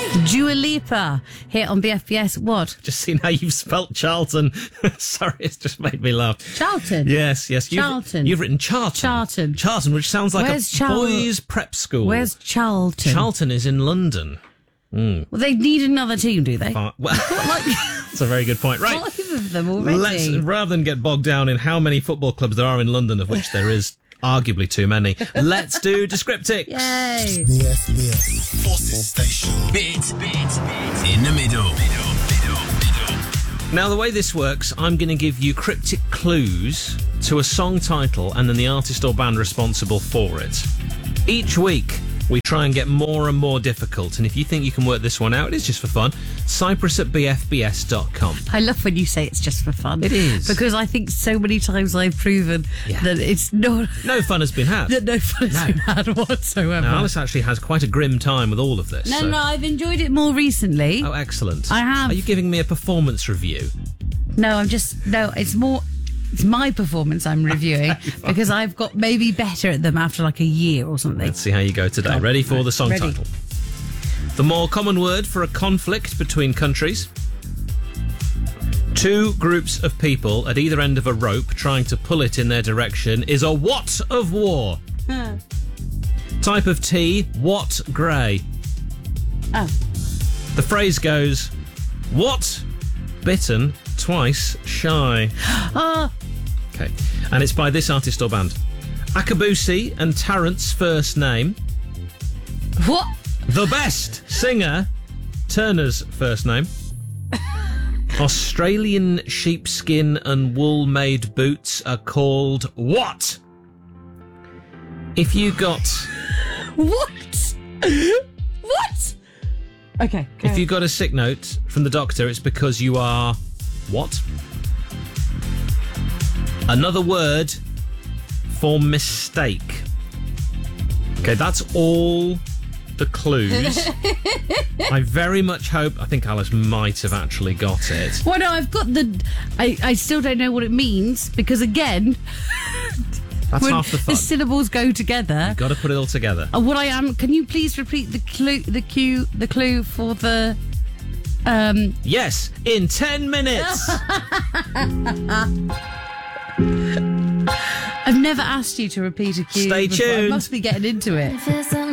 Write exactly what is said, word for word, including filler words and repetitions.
Dua Lipa here on B F B S. What? Just seen how you've spelt Charlton. Sorry, it's just made me laugh. Charlton? Yes, yes. You've, Charlton. You've written Charlton. Charlton. Charlton, which sounds like Where's a Char- boys' prep school. Where's Charlton? Charlton is in London. Mm. Well, they need another team, do they? Far- well, that's a very good point. Right. Five of them already. Let's, rather than get bogged down in how many football clubs there are in London, of which there is arguably too many, let's do Descriptics. Yay. B F B S Forces Station. Beat, beat, beat. In the middle. Middle, middle, middle. Now, the way this works, I'm going to give you cryptic clues to a song title and then the artist or band responsible for it. Each week, we try and get more and more difficult, and if you think you can work this one out, it's just for fun. Cyprus at b f b s dot com. I love when you say it's just for fun. It is. Because I think so many times I've proven Yeah. that it's not... No fun has been had. that no fun has No. been had whatsoever. Now, Alice actually has quite a grim time with all of this. no, so- no, I've enjoyed it more recently. Oh, excellent. I have. Are you giving me a performance review? No, I'm just... No, it's more... It's my performance I'm reviewing because I've got maybe better at them after like a year or something. Let's see how you go today. Ready for the song Ready. title? The more common word for a conflict between countries. Two groups of people at either end of a rope trying to pull it in their direction is a what of war? Huh. Type of tea, what grey? Oh. The phrase goes, what? Bitten, twice shy. Oh, Okay. And it's by this artist or band. Akabusi and Tarrant's first name. what? The best singer, Turner's first name. Australian sheepskin and wool-made boots are called what? If you got... What? What? Okay. go If you got a sick note from the doctor, it's because you are... what? Another word for mistake. Okay, that's all the clues. I very much hope... I think Alice might have actually got it. Well, no, I've got the... I, I still don't know what it means because, again... That's when half the fun. the syllables go together... Got to put it all together. Uh, what I am... Can you please repeat the clue, the cue, the clue for the... Um, Yes, in ten minutes. I've never asked you to repeat a cue Stay before. I tuned. must be getting into it.